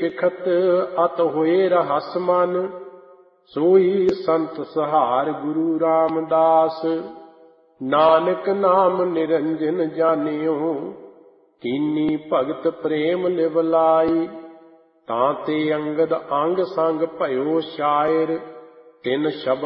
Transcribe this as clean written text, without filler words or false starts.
ਪਿਖਤ ਅਤ ਹੋਏ ਰਹਸ ਮਨ, ਸੋਈ ਸੰਤ ਸਹਾਰ ਗੁਰੂ ਰਾਮਦਾਸ। ਨਾਨਕ ਨਾਮ ਨਿਰੰਜਨ ਜਾਣਿਓ, ਕੀਨੀ ਭਗਤ ਪ੍ਰੇਮ ਲਿਵ ਲਾਈ। ਤਾਂ ਤੇ ਅੰਗਦ ਅੰਗ ਸੰਗ ਭਇਓ ਸ਼ਾਇਰ, ਤਿਨ ਸ਼ਬਦ